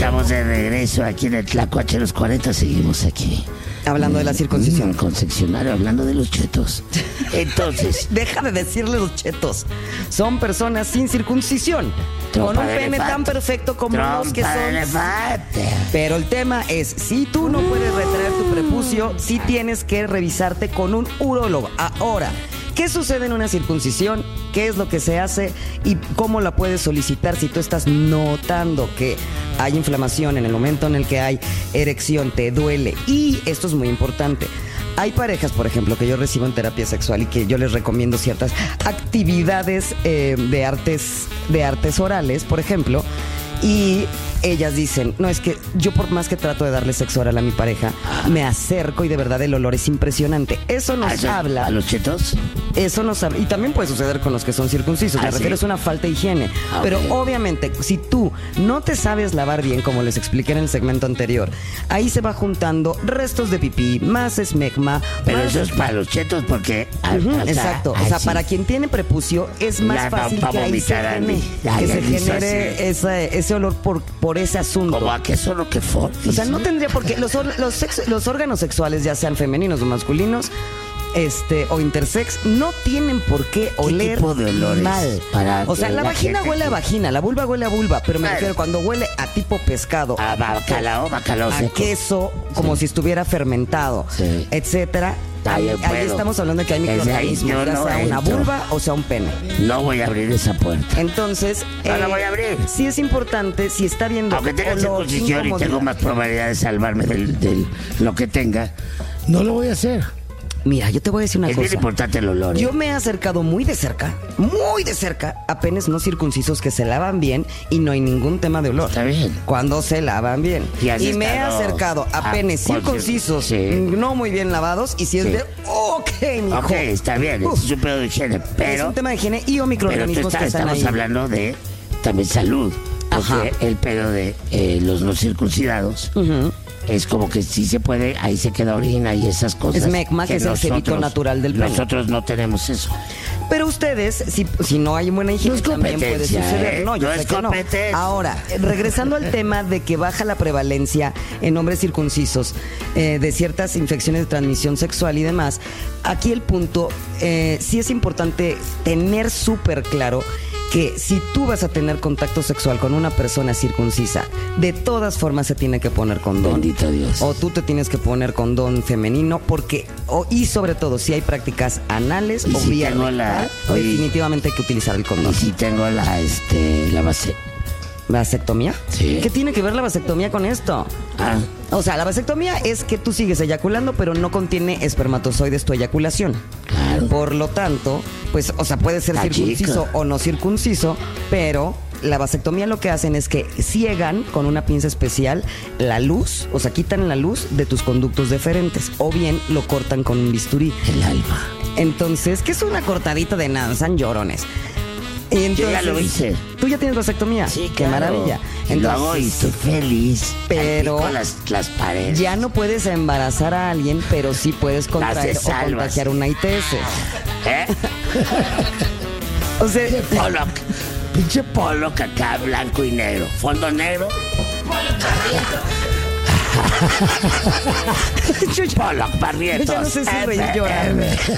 Estamos de regreso aquí en el Tlacuache los 40. Seguimos aquí. Hablando de la circuncisión. Concepcionario, hablando de los chetos. Entonces. Deja de decirle los chetos. Son personas sin circuncisión. Con un pene tan perfecto como los que son. Pero el tema es, si tú no puedes retraer tu prepucio, sí tienes que revisarte con un urólogo. Ahora, ¿qué sucede en una circuncisión? ¿Qué es lo que se hace? ¿Y cómo la puedes solicitar si tú estás notando que hay inflamación en el momento en el que hay erección, te duele? Y esto es muy importante. Hay parejas, por ejemplo, que yo recibo en terapia sexual y que yo les recomiendo ciertas actividades de artes orales, por ejemplo, y ellas dicen, no, es que yo por más que trato de darle sexo oral a mi pareja, me acerco y de verdad el olor es impresionante. Eso nos habla... ¿A los chetos? Eso nos habla... Y también puede suceder con los que son circuncisos. Me refiero, es una falta de higiene. Pero obviamente, si tú no te sabes lavar bien, como les expliqué en el segmento anterior, ahí se va juntando restos de pipí, más esmegma. Pero eso es para los chetos porque... Exacto. O sea, para quien tiene prepucio es más fácil que ahí se genere ese olor por ese asunto. ¿Cómo a qué solo que for? O sea, no tendría por qué. Los órganos sexuales, ya sean femeninos o masculinos, o intersex, no tienen por qué oler tipo de olores mal. O sea, la vagina huele a vagina, la vulva huele a vulva, pero me refiero cuando huele a tipo pescado, a bacalao a seco, queso, como si estuviera fermentado, etcétera. Ahí estamos hablando de que hay microorganismos, ya sea una vulva o sea un pene. No voy a abrir esa puerta. Entonces, no la voy a abrir. Sí es importante, si está viendo... Aunque tenga circuncisión y tengo más probabilidad de salvarme de lo que tenga, no lo voy a hacer. Mira, yo te voy a decir una cosa. Es bien importante el olor. Yo me he acercado muy de cerca, a penes no circuncisos que se lavan bien y no hay ningún tema de olor. Está bien. Cuando se lavan bien. Y me he acercado a penes circuncisos no muy bien lavados y si es de, mijo. Ok, está bien, es un pedo de higiene, pero... Es un tema de higiene y o microorganismos que están ahí. Estamos hablando de también salud. Porque el pedo de los no circuncidados... Es como que sí se puede, ahí se queda orina y esas cosas. Esmegma, que es el cebito natural del pene. Nosotros no tenemos eso. Pero ustedes, si no hay buena higiene, también puede suceder. No, yo sé que no. Ahora, regresando al tema de que baja la prevalencia en hombres circuncisos de ciertas infecciones de transmisión sexual y demás, aquí el punto, sí es importante tener súper claro que si tú vas a tener contacto sexual con una persona circuncisa, de todas formas se tiene que poner condón. Bendito Dios. O tú te tienes que poner condón femenino, porque, y sobre todo, si hay prácticas anales o vía rectal, definitivamente hay que utilizar el condón. Y si tengo la ¿vasectomía? Sí. ¿Qué tiene que ver la vasectomía con esto? O sea, la vasectomía es que tú sigues eyaculando, pero no contiene espermatozoides tu eyaculación. Claro. Por lo tanto, pues, o sea, puede ser circunciso o no circunciso, pero la vasectomía lo que hacen es que ciegan con una pinza especial la luz, o sea, quitan la luz de tus conductos deferentes, o bien lo cortan con un bisturí. El alma. Entonces, ¿qué es una cortadita de nada? Son llorones. Entonces, yo ya lo hice. ¿Tú ya tienes vasectomía? Sí, qué maravilla. Entonces, lo hago y estoy feliz. Pero las paredes. Ya no puedes embarazar a alguien, pero sí puedes contraer o contagiar una ITS. O sea, pinche Pollock acá, blanco y negro. Fondo negro. Pollock Barrientos. Yo no sé si reír o llorar.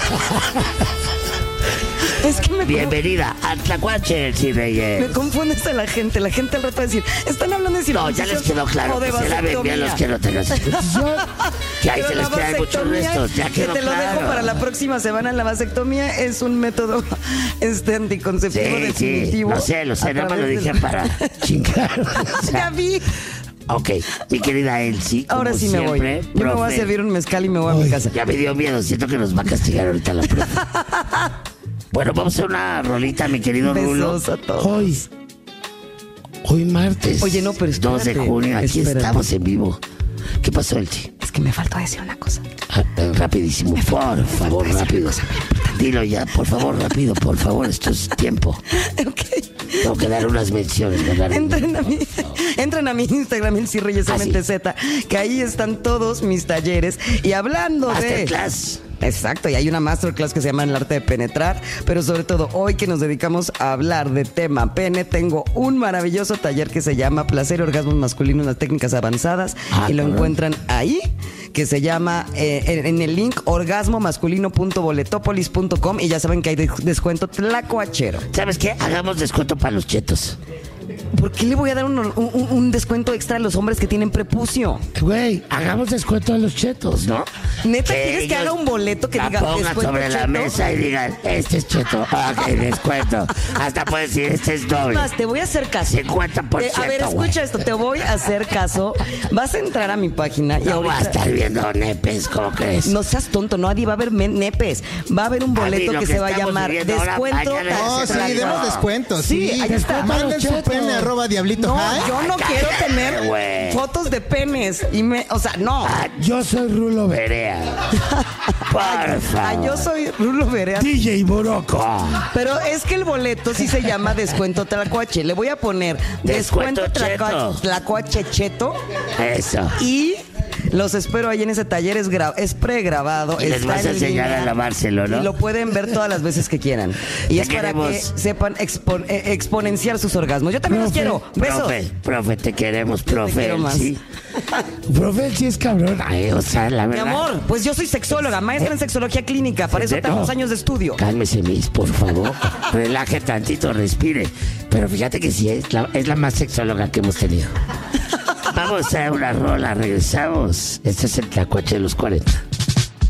Es que bienvenida a Tlacuache, el Reyes. Me confundes a la gente. La gente al rato va a decir, ¿están hablando de circuncisión? No, ya les quedó claro que se laven bien los que no tengan circuncisión. Que ahí se les quedan muchos restos. Ya quedó claro. Te lo dejo para la próxima semana. La vasectomía es un método anticonceptivo definitivo. Sí, lo sé. No me lo dije para chingar. Ya vi. Ok, mi querida Elsie. Ahora sí me voy. Yo me voy a servir un mezcal y me voy a mi casa. Ya me dio miedo. Siento que nos va a castigar ahorita la profe. Bueno, vamos a hacer una rolita, mi querido Rulo. Besos a todos. Hoy martes. Oye, no, pero espérate. 2 de junio, aquí estamos en vivo. ¿Qué pasó, Elsie? Es que me faltó decir una cosa. Rapidísimo, por favor, rápido. Dilo ya, por favor, rápido, por favor, esto es tiempo. Ok. Tengo que dar unas menciones, ¿verdad? Entren a mi Instagram, Elsie Reyes MTZ, que ahí están todos mis talleres. Y hablando Masterclass. Exacto, y hay una masterclass que se llama El arte de penetrar, pero sobre todo hoy que nos dedicamos a hablar de tema pene, tengo un maravilloso taller que se llama Placer y Orgasmos Masculinos, las técnicas avanzadas, y lo encuentran ahí, que se llama en el link orgasmomasculino.boletopolis.com, y ya saben que hay descuento tlacoachero. ¿Sabes qué? Hagamos descuento para los chetos. ¿Por qué le voy a dar un descuento extra a los hombres que tienen prepucio? Güey, hagamos descuento a los chetos, ¿no? ¿Neta quieres que haga un boleto que diga pongan descuento sobre cheto? la mesa y digan, este es cheto, ok, descuento. Hasta puedes decir, este es doble. Más, te voy a hacer caso. 50%, a ver, escucha esto, te voy a hacer caso. Vas a entrar a mi página y no ahorita... va a estar viendo nepes, ¿cómo crees? No seas tonto, no, Adi, va a haber nepes. Va a haber un boleto que se va a llamar descuento. No, sí, demos descuentos. Sí, ahí está. Manden su pene @diablito. No, High. yo no quiero tener güey. fotos de penes. O sea, no. Yo soy Rulo Berea. Porfa. Yo soy Rulo Berea. DJ Boroco. Pero es que el boleto sí se llama descuento tlacuache. Le voy a poner descuento tlacuache cheto. Eso. Y los espero ahí en ese taller, es pregrabado. Y les vas a enseñar a lavárselo, ¿no? Y lo pueden ver todas las veces que quieran. Y es para que sepan exponenciar sus orgasmos. Yo también los quiero. Besos. Profe, te queremos, profe. Te quiero más. Sí. Profe, sí es cabrón. Ay, o sea, la Mi verdad. amor, pues yo soy sexóloga, maestra en sexología clínica. Para eso tenemos años de estudio. Cálmese, Miss, por favor. Relaje tantito, respire. Pero fíjate que sí, es la más sexóloga que hemos tenido. Vamos a una rola, regresamos. Este es el Tlacuache de los 40.